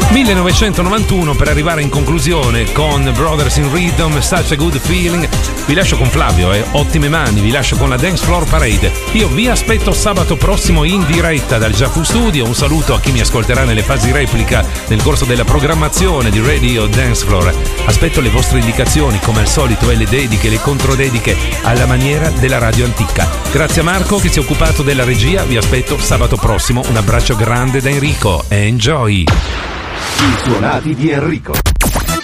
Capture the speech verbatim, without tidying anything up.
millenovecentonovantuno per arrivare in conclusione con Brothers in Rhythm, Such a Good Feeling. Vi lascio con Flavio, eh. Ottime mani, vi lascio con la Dance Floor Parade. Io vi aspetto sabato prossimo in diretta dal Giafu Studio. Un saluto a chi mi ascolterà nelle fasi replica nel corso della programmazione di Radio Dance Floor. Aspetto le vostre indicazioni, come al solito, e le dediche, le controdediche alla maniera della radio antica. Grazie a Marco che si è occupato della regia. Vi aspetto sabato prossimo. Un abbraccio grande da Enrico. Enjoy! I suonati di Enrico.